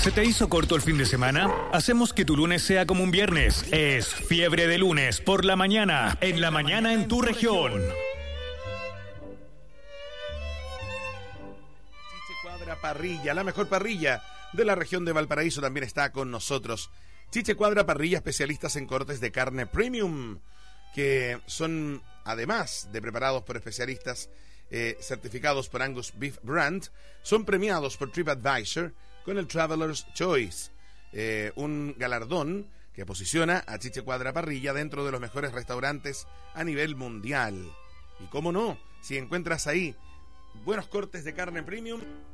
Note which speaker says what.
Speaker 1: ¿Se te hizo corto el fin de semana? Hacemos que tu lunes sea como un viernes. Es Fiebre de Lunes por la mañana, en la mañana en tu región.
Speaker 2: Chiche Cuadra Parrilla, la mejor parrilla de la región de Valparaíso, también está con nosotros. Chiche Cuadra Parrilla, especialistas en cortes de carne premium, que son, además de preparados por especialistas certificados por Angus Beef Brand, son premiados por TripAdvisor con el Traveler's Choice, un galardón que posiciona a Chiche Cuadra Parrilla dentro de los mejores restaurantes a nivel mundial. Y cómo no, si encuentras ahí buenos cortes de carne premium,